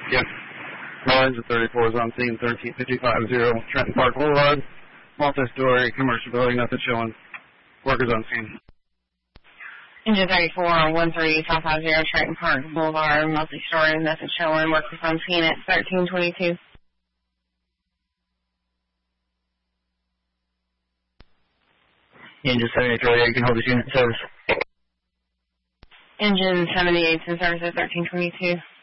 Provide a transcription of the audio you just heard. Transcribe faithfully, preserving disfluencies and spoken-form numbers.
Yep. Lines at thirty-four is on scene, thirteen fifty-five zero, Trenton Park Boulevard. Multi-story commercial building, nothing showing. Workers on scene. Engine thirty-four, one three five five zero, Trenton Park Boulevard, multi-story, nothing showing. Workers on scene at thirteen twenty-two. Engine seventy-three, you can hold this unit in service. Engine seventy-eight in service at thirteen twenty-two.